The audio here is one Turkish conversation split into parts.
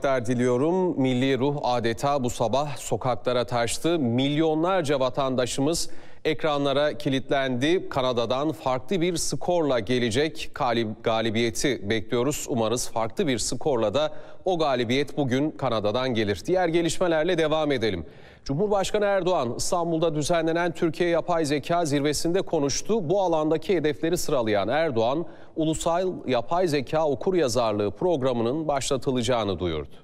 saatler diliyorum. Milli ruh adeta bu sabah sokaklara taştı. Milyonlarca vatandaşımız ekranlara kilitlendi. Kanada'dan farklı bir skorla gelecek galibiyeti bekliyoruz. Umarız farklı bir skorla da o galibiyet bugün Kanada'dan gelir. Diğer gelişmelerle devam edelim. Cumhurbaşkanı Erdoğan İstanbul'da düzenlenen Türkiye Yapay Zeka Zirvesi'nde konuştu. Bu alandaki hedefleri sıralayan Erdoğan, Ulusal Yapay Zeka Okuryazarlığı programının başlatılacağını duyurdu.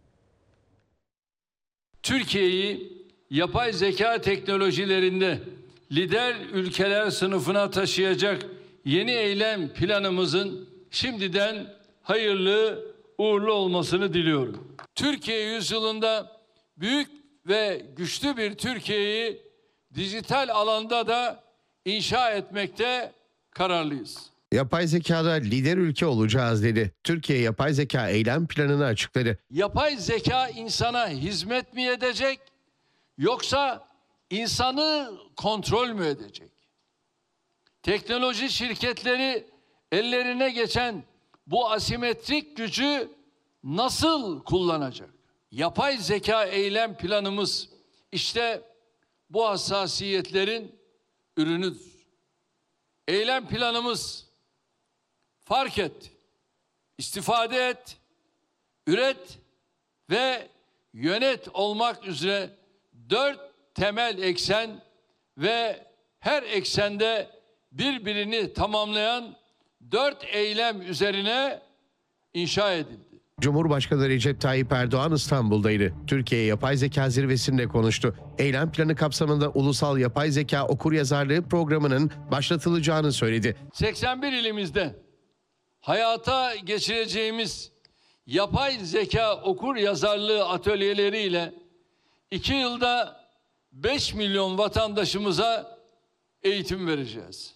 Türkiye'yi yapay zeka teknolojilerinde lider ülkeler sınıfına taşıyacak yeni eylem planımızın şimdiden hayırlı uğurlu olmasını diliyorum. Türkiye yüzyılında büyük ve güçlü bir Türkiye'yi dijital alanda da inşa etmekte kararlıyız. Yapay zekada lider ülke olacağız dedi. Türkiye yapay zeka eylem planını açıkladı. Yapay zeka insana hizmet mi edecek yoksa insanı kontrol mü edecek? Teknoloji şirketleri ellerine geçen bu asimetrik gücü nasıl kullanacak? Yapay zeka eylem planımız işte bu hassasiyetlerin ürünüdür. Eylem planımız fark et, istifade et, üret ve yönet olmak üzere 4 temel eksen ve her eksende birbirini tamamlayan 4 eylem üzerine inşa edildi. Cumhurbaşkanı Recep Tayyip Erdoğan İstanbul'daydı. Türkiye Yapay Zeka Zirvesi'nde konuştu. Eylem planı kapsamında Ulusal Yapay Zeka Okuryazarlığı programının başlatılacağını söyledi. 81 ilimizde hayata geçireceğimiz yapay zeka okuryazarlığı atölyeleriyle 2 yılda 5 milyon vatandaşımıza eğitim vereceğiz.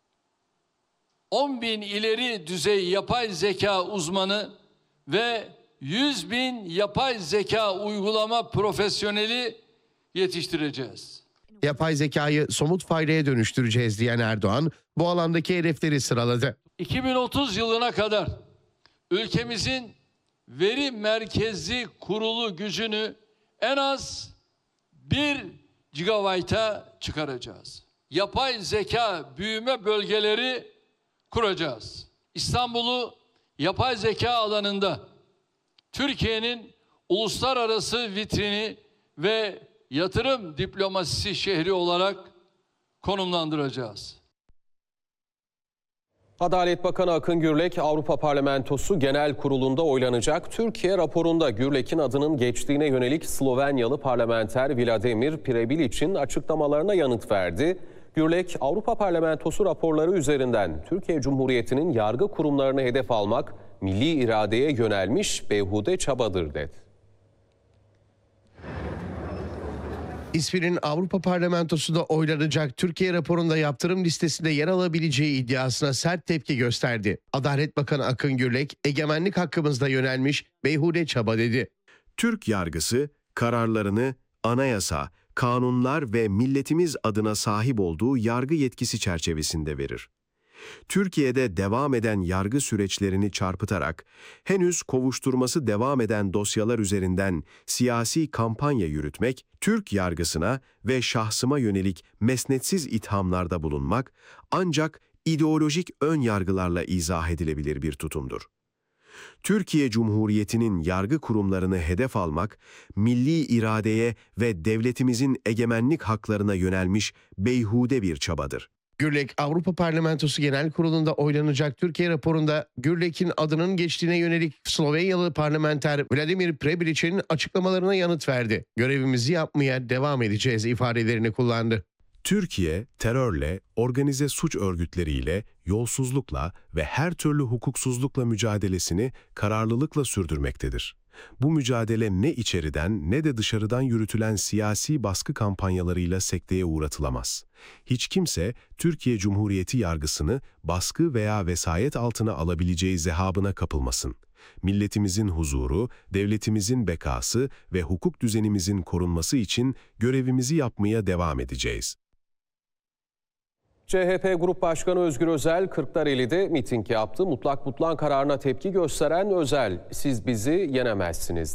10.000 ileri düzey yapay zeka uzmanı ve 100.000 yapay zeka uygulama profesyoneli yetiştireceğiz. Yapay zekayı somut faydaya dönüştüreceğiz diyen Erdoğan, bu alandaki hedefleri sıraladı. 2030 yılına kadar ülkemizin veri merkezi kurulu gücünü en az 1 gigabayta çıkaracağız. Yapay zeka büyüme bölgeleri kuracağız. İstanbul'u yapay zeka alanında Türkiye'nin uluslararası vitrini ve yatırım diplomasisi şehri olarak konumlandıracağız. Adalet Bakanı Akın Gürlek, Avrupa Parlamentosu Genel Kurulu'nda oylanacak Türkiye raporunda Gürlek'in adının geçtiğine yönelik Slovenyalı parlamenter Vladimir Prebilic'in açıklamalarına yanıt verdi. Gürlek, Avrupa Parlamentosu raporları üzerinden Türkiye Cumhuriyeti'nin yargı kurumlarını hedef almak milli iradeye yönelmiş beyhude çabadır dedi. İsviçre'nin Avrupa Parlamentosu'nda oylanacak Türkiye raporunda yaptırım listesinde yer alabileceği iddiasına sert tepki gösterdi. Adalet Bakanı Akın Gürlek, egemenlik hakkımızda yönelmiş beyhude çaba dedi. Türk yargısı kararlarını anayasa, kanunlar ve milletimiz adına sahip olduğu yargı yetkisi çerçevesinde verir. Türkiye'de devam eden yargı süreçlerini çarpıtarak henüz kovuşturması devam eden dosyalar üzerinden siyasi kampanya yürütmek, Türk yargısına ve şahsıma yönelik mesnetsiz ithamlarda bulunmak ancak ideolojik ön yargılarla izah edilebilir bir tutumdur. Türkiye Cumhuriyeti'nin yargı kurumlarını hedef almak, milli iradeye ve devletimizin egemenlik haklarına yönelmiş beyhude bir çabadır. Gürlek, Avrupa Parlamentosu Genel Kurulu'nda oylanacak Türkiye raporunda Gürlek'in adının geçtiğine yönelik Slovenyalı parlamenter Vladimir Prebilic'in açıklamalarına yanıt verdi. Görevimizi yapmaya devam edeceğiz ifadelerini kullandı. Türkiye, terörle, organize suç örgütleriyle, yolsuzlukla ve her türlü hukuksuzlukla mücadelesini kararlılıkla sürdürmektedir. Bu mücadele ne içeriden ne de dışarıdan yürütülen siyasi baskı kampanyalarıyla sekteye uğratılamaz. Hiç kimse Türkiye Cumhuriyeti yargısını baskı veya vesayet altına alabileceği zehabına kapılmasın. Milletimizin huzuru, devletimizin bekası ve hukuk düzenimizin korunması için görevimizi yapmaya devam edeceğiz. CHP Grup Başkanı Özgür Özel, Kırklareli'de miting yaptı. Mutlak butlan kararına tepki gösteren Özel, "Siz bizi yenemezsiniz"